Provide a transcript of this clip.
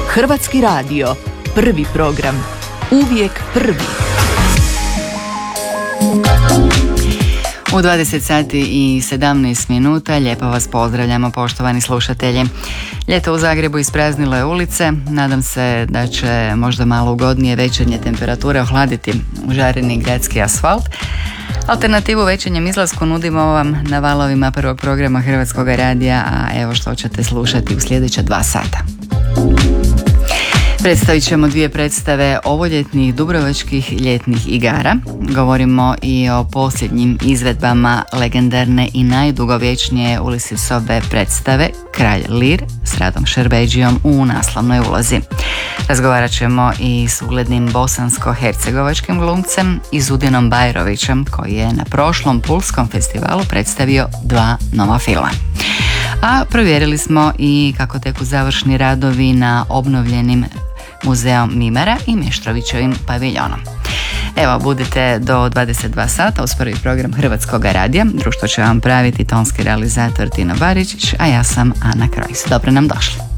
Hrvatski radio, prvi program, uvijek prvi. U 20 sati i 17 minuta lijepo vas pozdravljamo, poštovani slušatelji. Ljeto u Zagrebu ispraznilo je ulice, nadam se da će možda malo ugodnije večernje temperature ohladiti užareni gradski asfalt. Alternativu večernjem izlasku nudimo vam na valovima prvog programa Hrvatskog radija, a evo što ćete slušati u sljedeća 2 sata. Predstavit ćemo 2 predstave ovoljetnih dubrovačkih ljetnih igara. Govorimo i o posljednjim izvedbama legendarne i najdugovječnije Ulisisove predstave Kralj Lir s Radom Šerbedžijom u naslovnoj ulozi. Razgovarat ćemo i s uglednim bosansko-hercegovačkim glumcem Izudinom Bajrovićem, koji je na prošlom Pulskom festivalu predstavio 2 nova filma. A provjerili smo i kako teku završni radovi na obnovljenim muzeom Mimara i Meštrovićevim paviljonom. Evo, budite do 22 sata uz prvi program Hrvatskog radija. Društvo će vam praviti tonski realizator Tino Baričić, a ja sam Ana Krojs. Dobro nam došli.